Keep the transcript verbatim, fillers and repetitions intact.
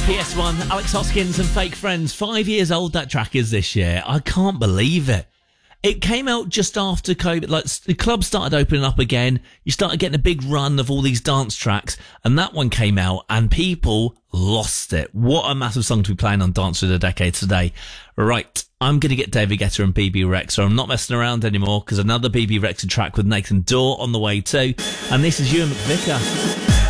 P S one, Alex Hoskins and Fake Friends. Five years old that track is this year. I can't believe it. It came out just after COVID. Like, the clubs started opening up again. You started getting a big run of all these dance tracks. And that one came out and people lost it. What a massive song to be playing on Dance of the Decade today. Right. I'm going to get David Guetta and B B Rexha. I'm not messing around anymore because another B B Rexha track with Nathan Dawe on the way too. And this is Ewan McVicker.